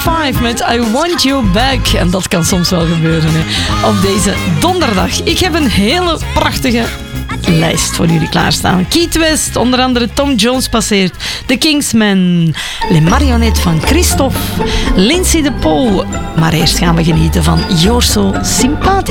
5 met I Want You Back. En dat kan soms wel gebeuren hè, op deze donderdag. Ik heb een hele prachtige lijst voor jullie klaarstaan. Keith West, onder andere Tom Jones passeert. The Kingsmen, Les Marionettes van Christophe, Lindsay de Paul. Maar eerst gaan we genieten van You're So Sympathisch.